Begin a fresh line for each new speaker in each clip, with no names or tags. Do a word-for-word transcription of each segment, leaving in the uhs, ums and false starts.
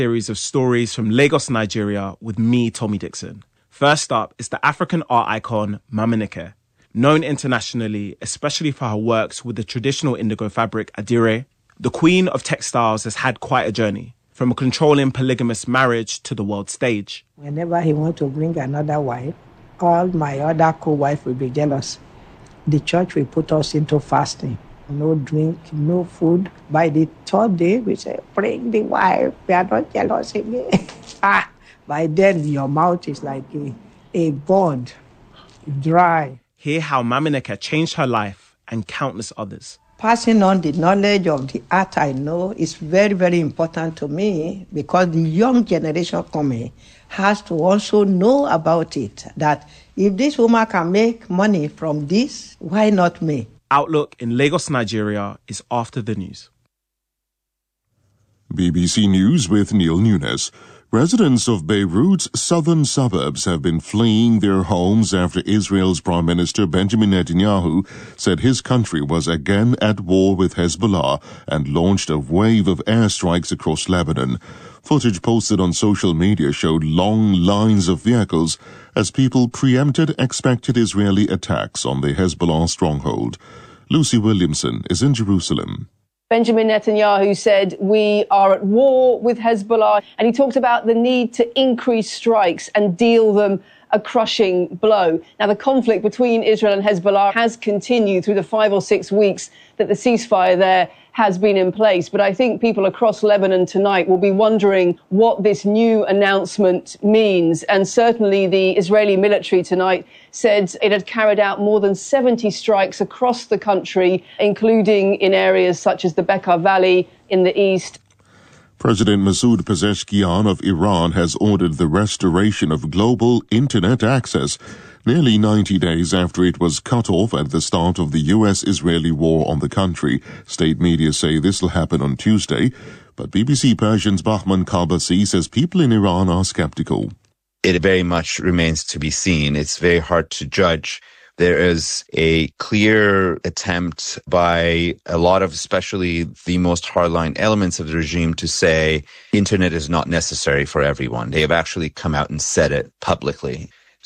Series of stories from Lagos, Nigeria, with me, Tommy Dixon. First up is the African art icon Mamineke, known internationally, especially for her works with the traditional indigo fabric Adire. The queen of textiles has had quite a journey, from a controlling polygamous marriage to the world stage.
Whenever he wants to bring another wife, all my other co-wives will be jealous. The church will put us into fasting. No drink, no food. By the third day, we say, bring the wife. We are not jealous again. ah, by then, your mouth is like a, a bud, dry.
Hear how Mamineke changed her life and countless others.
Passing on the knowledge of the art I know is very, very important to me, because the young generation coming has to also know about it. That if this woman can make money from this, why not me?
Outlook in Lagos, Nigeria is after the news.
B B C News with Neil Nunes. Residents of Beirut's southern suburbs have been fleeing their homes after Israel's Prime Minister Benjamin Netanyahu said his country was again at war with Hezbollah and launched a wave of airstrikes across Lebanon. Footage posted on social media showed long lines of vehicles as people preempted expected Israeli attacks on the Hezbollah stronghold. Lucy Williamson is in Jerusalem.
Benjamin Netanyahu said we are at war with Hezbollah, and he talked about the need to increase strikes and deal them a crushing blow. Now, the conflict between Israel and Hezbollah has continued through the five or six weeks that the ceasefire there has been in place. But I think people across Lebanon tonight will be wondering what this new announcement means. And certainly the Israeli military tonight said it had carried out more than seventy strikes across the country, including in areas such as the Bekaa Valley in the east.
President Masoud Pezeshkian of Iran has ordered the restoration of global internet access, nearly ninety days after it was cut off at the start of the U S-Israeli war on the country. State media say this will happen on Tuesday, but B B C Persian's Bahman Kabasi says people in Iran are skeptical.
It very much remains to be seen. It's very hard to judge. There is a clear attempt by a lot of, especially the most hardline elements of the regime, to say internet is not necessary for everyone. They have actually come out and said it publicly.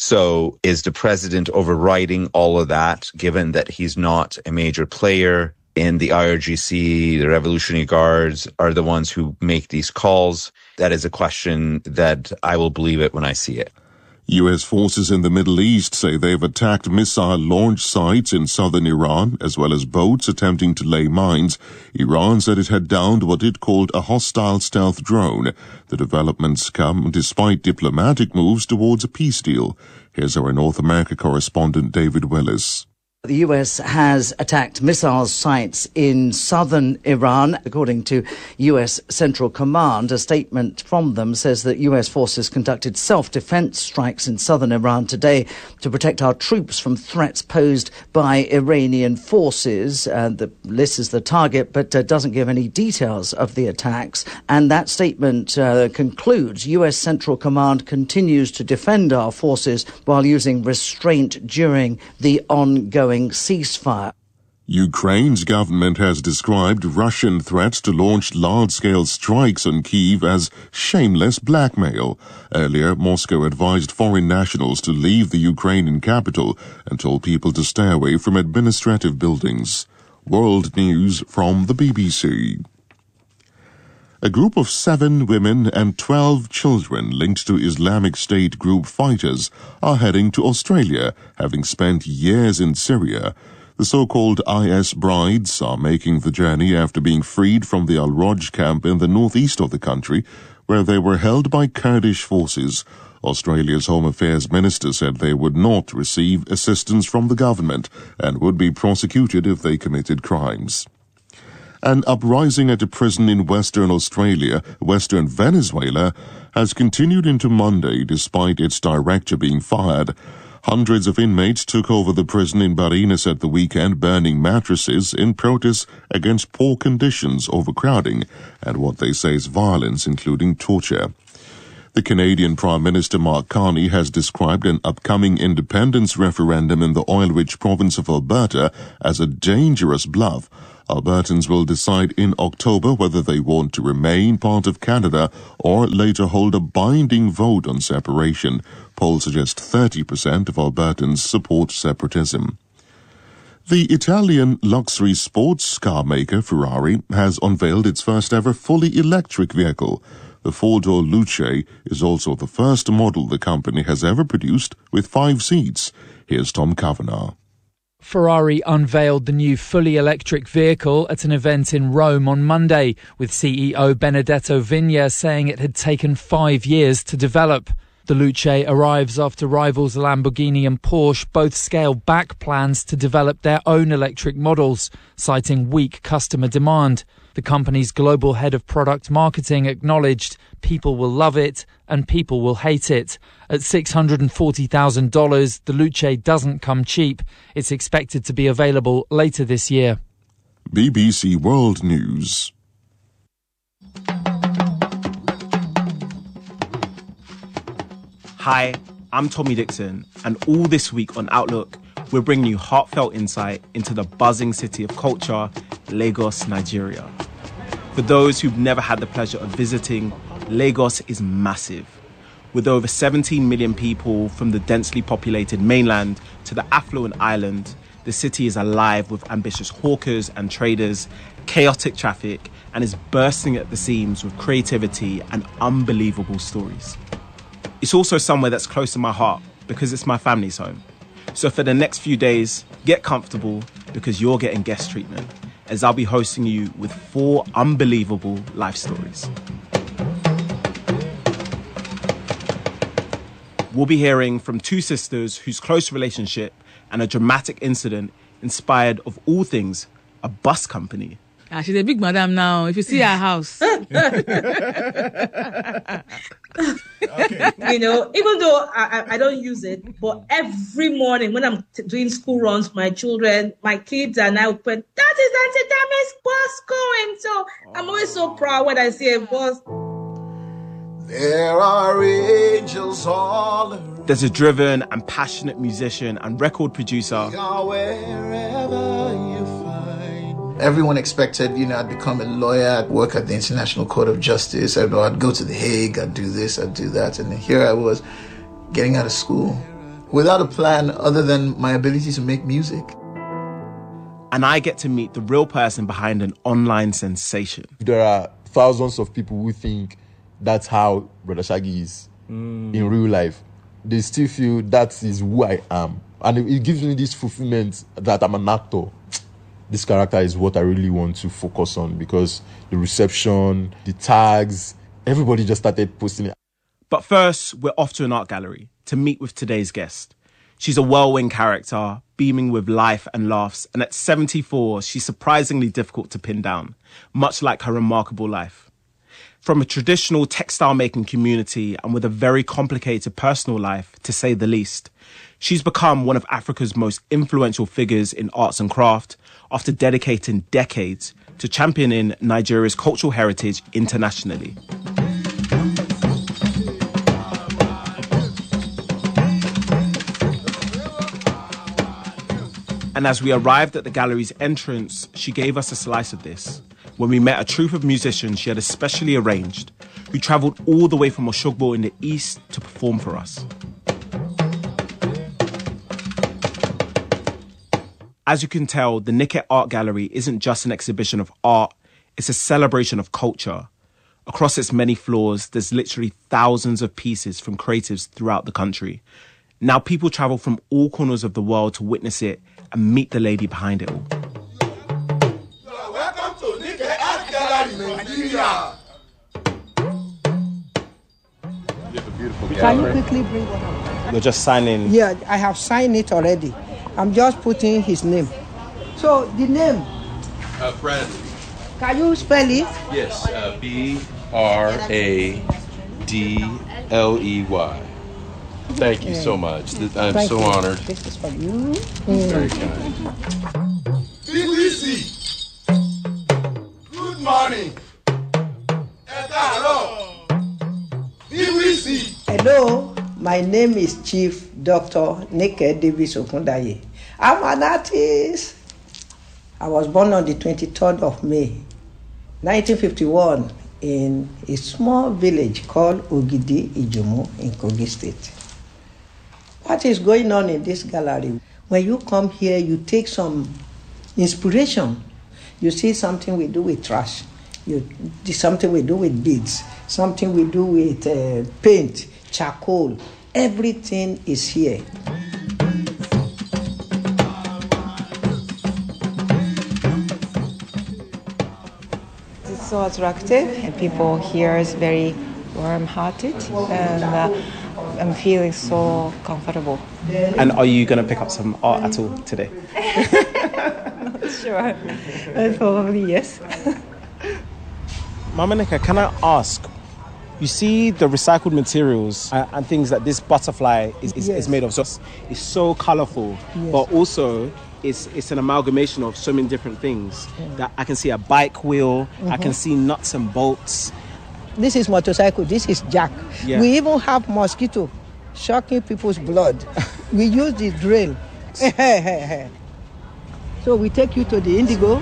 So is the president overriding all of that, given that he's not a major player in the I R G C? The Revolutionary Guards are the ones who make these calls. That is a question that I will believe it when I see it.
U S forces in the Middle East say they've attacked missile launch sites in southern Iran, as well as boats attempting to lay mines. Iran said it had downed what it called a hostile stealth drone. The developments come despite diplomatic moves towards a peace deal. Here's our North America correspondent David Willis.
The U S has attacked missile sites in southern Iran. According to U S Central Command, a statement from them says that U S forces conducted self-defense strikes in southern Iran today to protect our troops from threats posed by Iranian forces. Uh, the list is the target, but uh, doesn't give any details of the attacks. And that statement uh, concludes U S Central Command continues to defend our forces while using restraint during the ongoing ceasefire.
Ukraine's government has described Russian threats to launch large-scale strikes on Kyiv as shameless blackmail. Earlier, Moscow advised foreign nationals to leave the Ukrainian capital and told people to stay away from administrative buildings. World News from the B B C. A group of seven women and twelve children linked to Islamic State group fighters are heading to Australia, having spent years in Syria. The so-called I S brides are making the journey after being freed from the Al-Roj camp in the northeast of the country, where they were held by Kurdish forces. Australia's Home Affairs Minister said they would not receive assistance from the government and would be prosecuted if they committed crimes. An uprising at a prison in Western Australia, Western Venezuela, has continued into Monday despite its director being fired. Hundreds of inmates took over the prison in Barinas at the weekend, burning mattresses in protest against poor conditions, overcrowding, and what they say is violence, including torture. The Canadian Prime Minister Mark Carney has described an upcoming independence referendum in the oil-rich province of Alberta as a dangerous bluff Albertans will decide in October whether they want to remain part of Canada or later hold a binding vote on separation. Polls suggest thirty percent of Albertans support separatism. The Italian luxury sports car maker Ferrari has unveiled its first ever fully electric vehicle. The four-door Luce is also the first model the company has ever produced with five seats. Here's Tom Kavanagh.
Ferrari unveiled the new fully electric vehicle at an event in Rome on Monday, with C E O Benedetto Vigna saying it had taken five years to develop. The Luce arrives after rivals Lamborghini and Porsche both scaled back plans to develop their own electric models, citing weak customer demand. The company's global head of product marketing acknowledged people will love it and people will hate it. At six hundred forty thousand dollars, the Luce doesn't come cheap. It's expected to be available later this year.
B B C World News.
Hi, I'm Tommy Dixon, and all this week on Outlook, we're bringing you heartfelt insight into the buzzing city of culture, Lagos, Nigeria. For those who've never had the pleasure of visiting, Lagos is massive. With over seventeen million people from the densely populated mainland to the affluent island, the city is alive with ambitious hawkers and traders, chaotic traffic, and is bursting at the seams with creativity and unbelievable stories. It's also somewhere that's close to my heart because it's my family's home. So for the next few days, get comfortable because you're getting guest treatment, as I'll be hosting you with four unbelievable life stories. We'll be hearing from two sisters whose close relationship and a dramatic incident inspired, of all things, a bus company.
Ah, she's a big madam now. If you see her house.
Okay. You know, even though I, I don't use it, but every morning when I'm t- doing school runs for my children, my kids and I would put, that is Auntie Tammy's bus going. So I'm always so proud when I see a bus.
There are angels all around.
There's a driven and passionate musician and record producer.
Wherever you find. Everyone expected, you know, I'd become a lawyer, I'd work at the International Court of Justice, I'd, I'd go to The Hague, I'd do this, I'd do that. And here I was, getting out of school, without a plan other than my ability to make music.
And I get to meet the real person behind an online sensation.
There are thousands of people who think that's how Brother Shaggy is mm. in real life. They still feel that is who I am. And it, it gives me this fulfillment that I'm an actor. This character is what I really want to focus on because the reception, the tags, everybody just started posting it.
But first, we're off to an art gallery to meet with today's guest. She's a whirlwind character, beaming with life and laughs, and at seventy-four, she's surprisingly difficult to pin down, much like her remarkable life. From a traditional textile-making community and with a very complicated personal life, to say the least, she's become one of Africa's most influential figures in arts and craft after dedicating decades to championing Nigeria's cultural heritage internationally. And as we arrived at the gallery's entrance, she gave us a slice of this when we met a troupe of musicians she had especially arranged, who travelled all the way from Oshogbo in the east to perform for us. As you can tell, the Niket Art Gallery isn't just an exhibition of art, it's a celebration of culture. Across its many floors, there's literally thousands of pieces from creatives throughout the country. Now people travel from all corners of the world to witness it and meet the lady behind it all.
Welcome to Niket Art Gallery, Nigeria.
Can you quickly bring one up?
You're just signing.
Yeah, I have signed it already. I'm just putting his name. So the name.
Uh, Brad.
Can you spell it?
Yes, uh, B R A D L E Y. Thank you so much. I'm
Thank
so
you.
honored.
This is for you.
Very kind.
B B C. Good morning. B B C.
Hello, my name is Chief Doctor Niket Davis Okundaye. I'm an artist. I was born on the twenty-third of May, nineteen fifty-one, in a small village called Ogidi Ijumu in Kogi State. What is going on in this gallery? When you come here, you take some inspiration. You see something we do with trash, you something we do with beads, something we do with uh, paint, charcoal. Everything is here.
It's so attractive, and people here is very warm-hearted, and uh, I'm feeling so comfortable.
And are you going to pick up some art at all today?
Not sure. Probably yes.
Mama Nneka, can I ask, you see the recycled materials and, and things that this butterfly is, is, yes. is made of. So it's so colourful, yes. but also it's it's an amalgamation of so many different things. Yeah. That I can see a bike wheel, mm-hmm. I can see nuts and bolts.
This is motorcycle, this is jack. Yeah. We even have mosquito sucking people's blood. We use the drill. So we take you to the Indigo.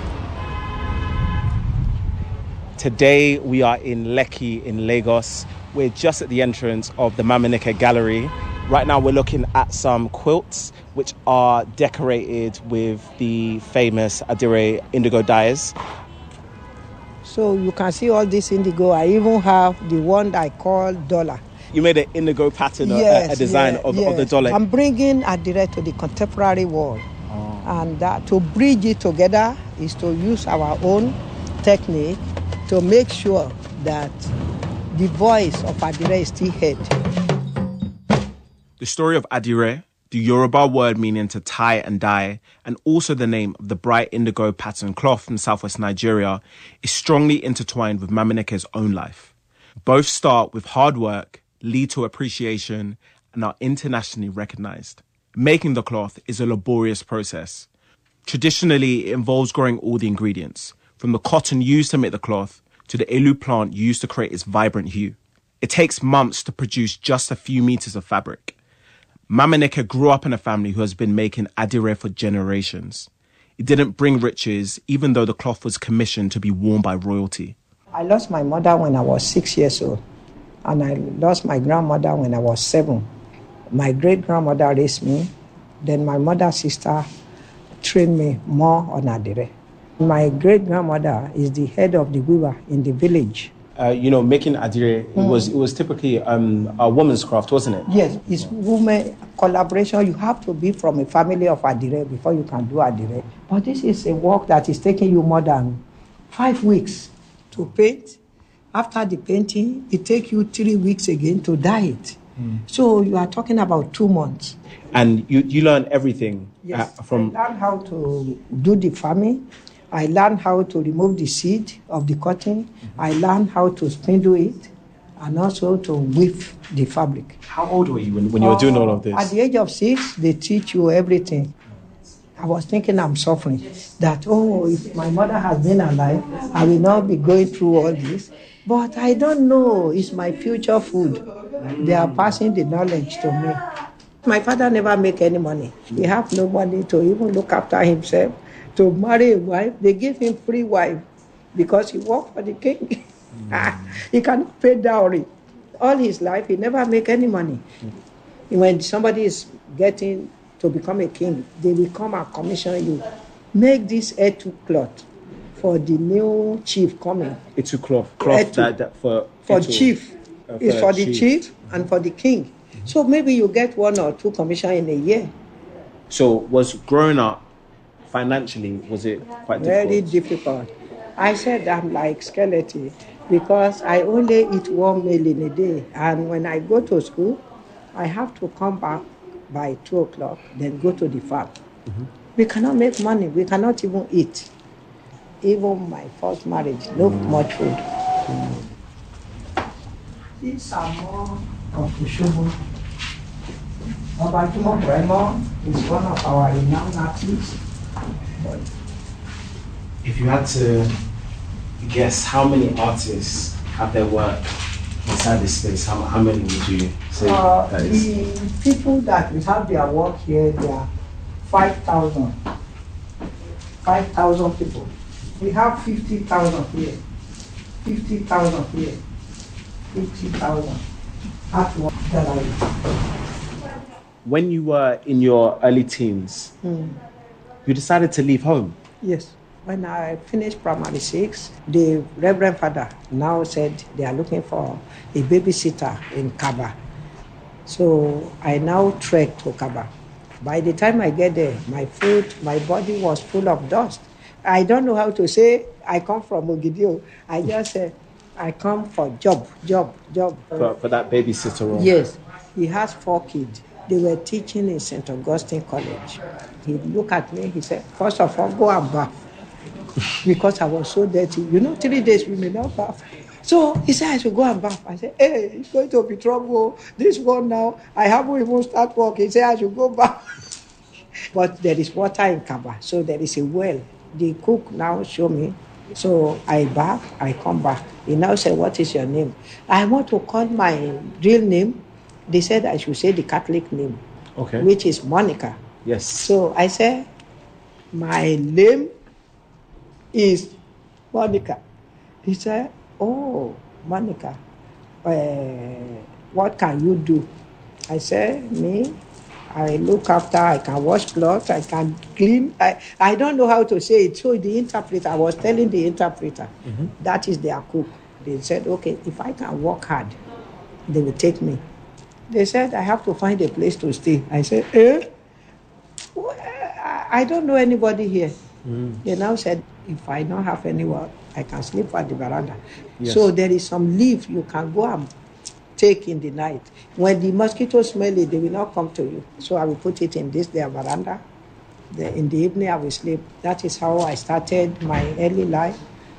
Today we are in Lekki in Lagos. We're just at the entrance of the Mama Nneka Gallery. Right now we're looking at some quilts which are decorated with the famous Adire indigo dyes.
So you can see all this indigo. I even have the one that I call dollar.
You made an indigo pattern,
yes,
a, a design
yeah,
of,
yes.
of the dollar.
I'm bringing Adire to the contemporary world. Oh. And uh, to bridge it together is to use our own technique to make sure that the voice of Adire is still heard.
The story of Adire, the Yoruba word meaning to tie and dye, and also the name of the bright indigo pattern cloth from southwest Nigeria, is strongly intertwined with Mama Nneka's own life. Both start with hard work, lead to appreciation, and are internationally recognized. Making the cloth is a laborious process. Traditionally, it involves growing all the ingredients, from the cotton used to make the cloth to the elu plant used to create its vibrant hue. It takes months to produce just a few meters of fabric. Mama Nneka grew up in a family who has been making Adire for generations. It didn't bring riches, even though the cloth was commissioned to be worn by royalty.
I lost my mother when I was six years old, and I lost my grandmother when I was seven. My great-grandmother raised me, then my mother's sister trained me more on Adire. My great-grandmother is the head of the weaver in the village.
Uh, you know, making Adire, mm. it was it was typically um, a woman's craft, wasn't it?
Yes, it's women collaboration. You have to be from a family of Adire before you can do Adire. But this is a work that is taking you more than five weeks to paint. After the painting, it takes you three weeks again to dye it. Mm. So you are talking about two months.
And you, you learn everything
yes.
uh, from...
I learned how to do the farming. I learned how to remove the seed of the cotton. Mm-hmm. I learned how to spindle it and also to weave the fabric.
How old were you when, when you were uh, doing all of this?
At the age of six, they teach you everything. I was thinking I'm suffering. That, oh, if my mother has been alive, I will not be going through all this. But I don't know. It's my future food. They are passing the knowledge to me. My father never make any money. He have no money to even look after himself. To marry a wife, they give him free wife because he worked for the king. Mm. He cannot pay dowry. All his life, he never make any money. Mm. When somebody is getting to become a king, they will come and commission you. Make this etu cloth for the new chief coming.
Etu cloth, cloth that, that for
for
etu,
chief.
Uh,
it's for the
chief,
chief mm-hmm. and for the king. Mm-hmm. So maybe you get one or two commission in a year.
So was growing up financially, was it quite difficult?
Very difficult. I said I'm like skeleton because I only eat one meal in a day. And when I go to school, I have to come back by two o'clock, then go to the farm. Mm-hmm. We cannot make money. We cannot even eat. Even my first marriage, no mm. much food. Mm. These are more of Kushubu. Obajumo Bremo is one of our renowned artists.
If you had to guess how many artists have their work inside this space, how, how many would you say
uh,
that is?
The people that we have their work here, they are five thousand. five thousand people. We have fifty thousand here. fifty thousand here. fifty thousand at one gallery.
When you were in your early teens,
Mm.
you decided to leave home.
Yes. When I finished primary six, the Reverend Father now said they are looking for a babysitter in Kaba. So I now trek to Kaba. By the time I get there, my foot, my body was full of dust. I don't know how to say I come from Ogidio. I just said I come for job, job, job.
For, for that babysitter role.
Yes. He has four kids. They were teaching in Saint Augustine College. He looked at me, he said, first of all, go and bath. Because I was so dirty. You know, three days we may not bath. So he said I should go and bath. I said, hey, it's going to be trouble. This one now, I haven't even started working. He said I should go bath. But there is water in Kaba, so there is a well. The cook now show me. So I bath, I come back. He now said, what is your name? I want to call my real name. They said I should say the Catholic name,
Okay.
which is Monica.
Yes.
So I said, my name is Monica. He said, oh, Monica, uh, what can you do? I said, me, I look after, I can wash clothes, I can clean. I, I don't know how to say it. So the interpreter, I was telling the interpreter,
Mhm.
that is their cook. They said, okay, if I can work hard, they will take me. They said, I have to find a place to stay. I said, eh? Well, I I don't know anybody here.
Mm.
They now said, if I don't have anyone, I can sleep at the veranda.
Yes.
So there is some leaf you can go and take in the night. When the mosquitoes smell it, they will not come to you. So I will put it in this their veranda. The, in the evening, I will sleep. That is how I started my early life.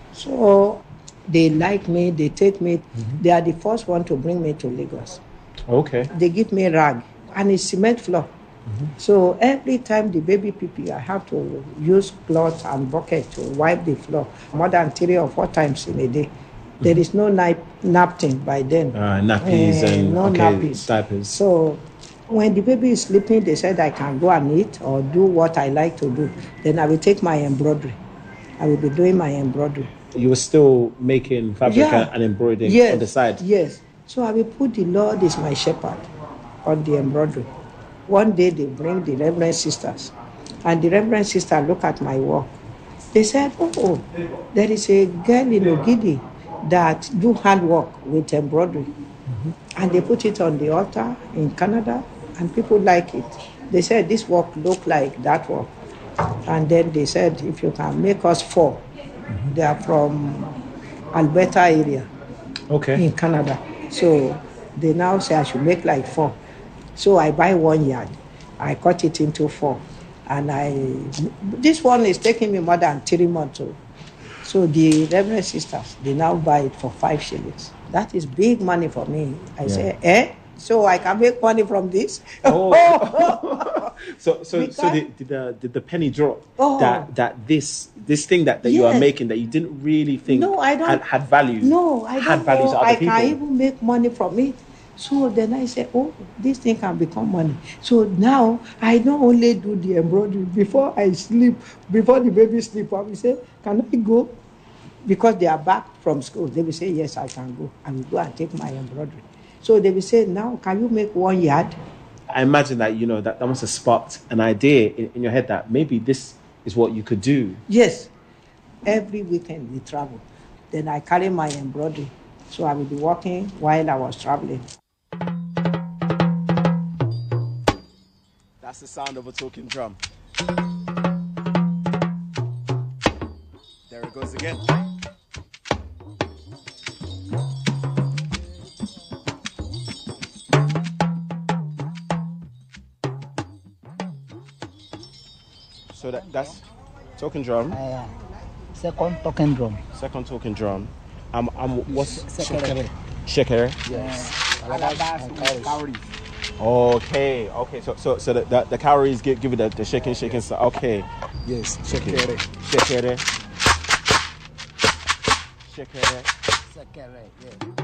So they like me, they take me.
Mm-hmm.
They are the first one to bring me to Lagos.
Okay.
They give me rag and it's cement floor.
Mm-hmm.
So every time the baby pee, I have to use cloth and bucket to wipe the floor more than three or four times in a day. Mm-hmm. There is no nap- napkin by then.
Uh, nappies
Eh,
and
no
okay,
nappies.
diapers.
So when the baby is sleeping, they said I can go and eat or do what I like to do. Then I will take my embroidery. I will be doing my embroidery.
You were still making fabric
Yeah.
and embroidering
Yes,
on the side.
Yes. So I will put the Lord is my shepherd on the embroidery. One day they bring the Reverend sisters, and the Reverend sister look at my work. They said, oh, there is a girl in Ogidi that do handwork with embroidery. Mm-hmm. And they put it on the altar in Canada, and people like it. They said, this work look like that work. And then they said, if you can make us four. Mm-hmm. They are from Alberta area.
Okay.
In Canada. So they now say I should make like four. So I buy one yard. I cut it into four. And I, this one is taking me more than three months. So, so the Reverend sisters, they now buy it for five shillings. That is big money for me. I
Yeah.
say, eh? So I can make money from this?
Oh. so so
Because-
so did, did the did the penny drop
Oh.
that that this this thing that, that you are
Yes.
making that you didn't really think
No, I don't-
had, had value?
No, I
had
don't
value
know.
to other
I
people.
can even make money from it. So then I said, oh, this thing can become money. So now I not only do the embroidery before I sleep, before the baby sleep, I will say, can I go? Because they are back from school. They will say, yes, I can go. I will go and take my embroidery. So they will say, now can you make one yard?
I imagine that you know that, that must have sparked an idea in, in your head that maybe this is what you could do.
Yes. Every weekend we travel. Then I carry my embroidery. So I will be working while I was traveling.
That's the sound of a talking drum. There it goes again. So that, that's talking drum.
Uh, second talking drum.
Second talking drum. Um, um, what's
Shekere.
Shekere?
Yes. And cowries.
Okay, okay. So, so, so the the, the calories give give it the, the shaking, shaking. So, okay.
Yes.
Shekere. Shekere. Shekere.
Shekere. Yeah.